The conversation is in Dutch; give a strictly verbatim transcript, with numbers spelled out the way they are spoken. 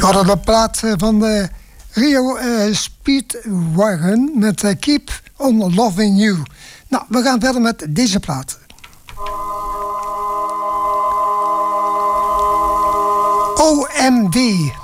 hadden de plaat van de Rio uh, Speedwagon met uh, Keep on Loving You. Nou, we gaan verder met deze plaat. O M D.